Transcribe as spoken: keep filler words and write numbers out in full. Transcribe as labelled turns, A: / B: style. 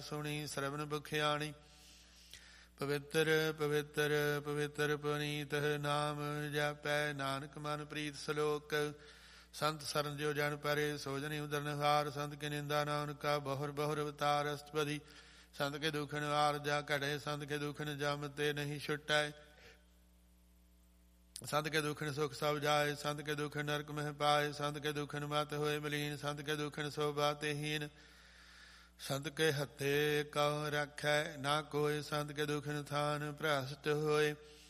A: ਸੁਣੀ ਸਰਵਨ ਬਖਿਆਣੀ। ਪਵਿੱਤਰ ਪਵਿੱਤਰ ਪਵਿੱਤਰ ਪੁਨੀਤ ਨਾਮ ਜਪੈ ਨਾਨਕ ਮਨ ਪ੍ਰੀਤ ਸਲੋਕ। ਸੰਤ ਸਰਨ ਜੋ ਜਨ ਪਰੇ ਸੋਜਨੀ ਉਦਰਨ ਹਾਰ। ਸੰਤ ਕੇ ਨਿੰਦਾ ਨਾਨਕਾ ਬਹੁਰ ਬਹੁਰ ਅਵਤਾਰ ਅਸਤਪਦੀ। ਸੰਤ ਕੇ ਦੁਖ ਨਿਵਾਰ ਜਾ ਘੜੇ ਸੰਤ ਕੇ ਦੁਖ ਜਮ ਤੇ ਨਹੀਂ ਛੁਟੈ। ਸੰਤ ਕੇ ਦੁਖਨ ਸੁਖ ਸਭ ਜਾਏ ਸੰਤ ਕੇ ਦੁਖ ਨਰਕ ਮਹਿ ਪਾਏ। ਸੰਤ ਕੇ ਦੁਖਨ ਮਤ ਹੋਏ ਮਲੀਨ ਸੰਤ ਕੇ ਦੁਖਨ ਸੋਭਾ ਤੇ ਹੀਨ। ਸੰਤ ਕੇ ਹੱਥੇ ਕਉ ਰੱਖੈ ਨਾ ਕੋਇ ਸੰਤ ਕੇ ਦੁਖਨ ਥਾਨ ਭ੍ਰਸ਼ਟ ਹੋਏ।